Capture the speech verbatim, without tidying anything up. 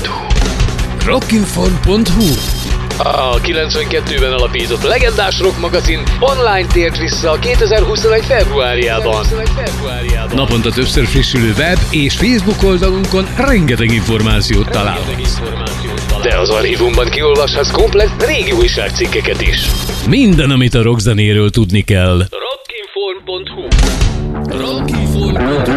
hu Rockinform pont hu A kilencvenkettőben alapított legendás rock magazin online tért vissza a kétezer-huszonegy februárjában. Naponta többször frissülő web és Facebook oldalunkon rengeteg információt találhatsz. De az archívumban kiolvashatsz komplett régi újságcikkeket is. Minden, amit a rockzenéről tudni kell. Rockinform pont hu Rockinform pont hu